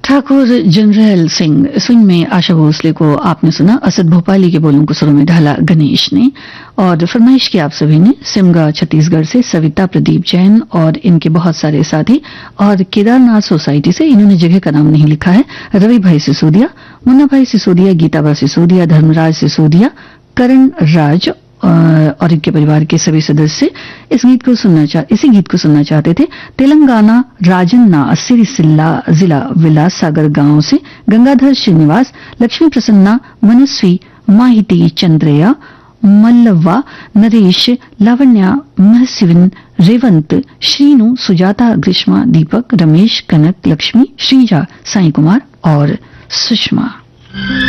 Thakur general Singh swing में आशा भोसले को आपने सुना। असद भोपाली के बोलों को सुरों में ढाला गणेश ने। और फरमाइश की आप सभी ने सिमगा छत्तीसगढ़ से सविता प्रदीप जैन और इनके बहुत सारे साथी और केदारनाथ सोसाइटी से, इन्होंने जगह का नाम नहीं लिखा है, रवि भाई सिसोदिया, मुन्ना भाई सिसोदिया, गीताबा सिसोदिया, धर्मराज सिसोदिया, करण राज और इनके परिवार के सभी सदस्य इसी गीत को सुनना चाहते थे। तेलंगाना राजन्ना सिरिसिल्ला जिला विलास सागर गांव से गंगाधर श्रीनिवास, लक्ष्मी प्रसन्ना, मनस्वी, माहिती चंद्रया, मल्लवा, नरेश, लावण्या, महसिविन, रेवंत, श्रीनु, सुजाता, ग्रीष्मा, दीपक, रमेश, कनक, लक्ष्मी, श्रीजा, साई कुमार और सुषमा।